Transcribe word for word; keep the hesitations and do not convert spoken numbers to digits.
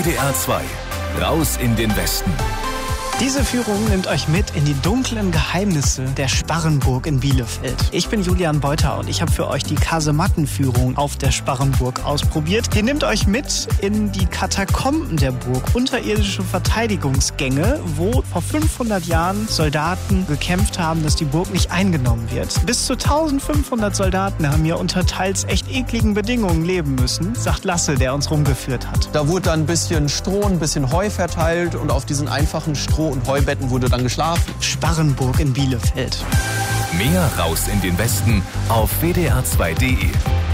D R zwei. Raus in den Westen. Diese Führung nimmt euch mit in die dunklen Geheimnisse der Sparrenburg in Bielefeld. Ich bin Julian Beuter und ich habe für euch die Kasemattenführung auf der Sparrenburg ausprobiert. Die nimmt euch mit in die Katakomben der Burg, unterirdische Verteidigungsgänge, wo vor fünfhundert Jahren Soldaten gekämpft haben, dass die Burg nicht eingenommen wird. Bis zu eintausendfünfhundert Soldaten haben hier unter teils echt ekligen Bedingungen leben müssen, sagt Lasse, der uns rumgeführt hat. Da wurde dann ein bisschen Stroh, ein bisschen Heu verteilt und auf diesen einfachen Stroh- und Heubetten wurde dann geschlafen. Sparrenburg in Bielefeld. Mehr Raus in den Westen auf W D R zwei punkt de.